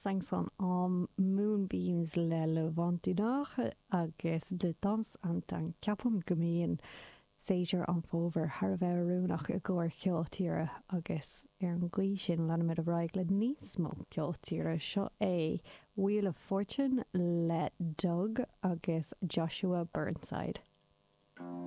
sang moonbeams le levantinach agus de dans an ceapam gomíon séidir an fóver har bheitúnach a ggóir ceoltíre agus ar an glí sin lenimid a bhraig le níos mó ceoltíre seo é Wheel of Fortune le Doug agus Joshua Burnside.